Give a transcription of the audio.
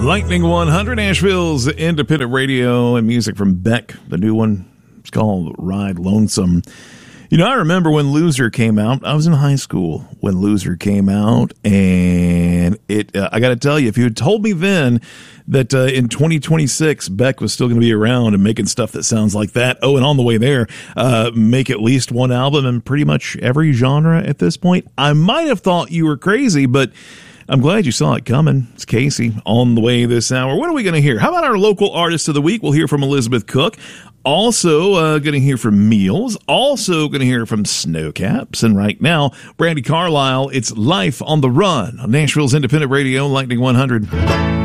Lightning 100, Nashville's independent radio and music from Beck. The new one, it's called Ride Lonesome. You know, I remember when Loser came out. I was in high school when Loser came out, and I got to tell you, if you had told me then that in 2026 Beck was still going to be around and making stuff that sounds like that, and on the way there, make at least one album in pretty much every genre at this point, I might have thought you were crazy, but I'm glad you saw it coming. It's Casey on the way this hour. What are we going to hear? How about our local artist of the week? We'll hear from Elizabeth Cook. Also going to hear from Meals. Also going to hear from Snowcaps. And right now, Brandi Carlile, it's Life on the Run on Nashville's independent radio, Lightning 100.